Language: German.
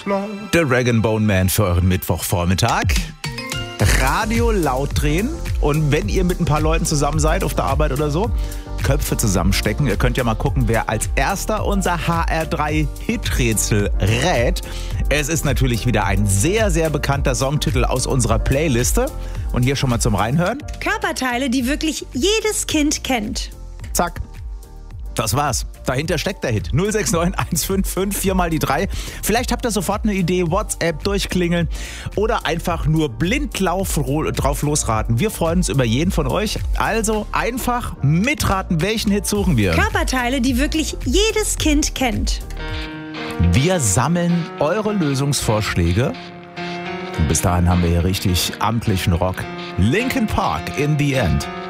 Der Rag & Bone Man für euren Mittwochvormittag. Radio laut drehen und wenn ihr mit ein paar Leuten zusammen seid, auf der Arbeit oder so, Köpfe zusammenstecken. Ihr könnt ja mal gucken, wer als erster unser HR3-Hiträtsel rät. Es ist natürlich wieder ein sehr, sehr bekannter Songtitel aus unserer Playliste. Und hier schon mal zum Reinhören. Körperteile, die wirklich jedes Kind kennt. Zack. Das war's. Dahinter steckt der Hit. 069 155 4 mal die 3. Vielleicht habt ihr sofort eine Idee, WhatsApp durchklingeln oder einfach nur blind drauf losraten. Wir freuen uns über jeden von euch. Also einfach mitraten, welchen Hit suchen wir. Körperteile, die wirklich jedes Kind kennt. Wir sammeln eure Lösungsvorschläge. Und bis dahin haben wir hier richtig amtlichen Rock. Linkin Park in the End.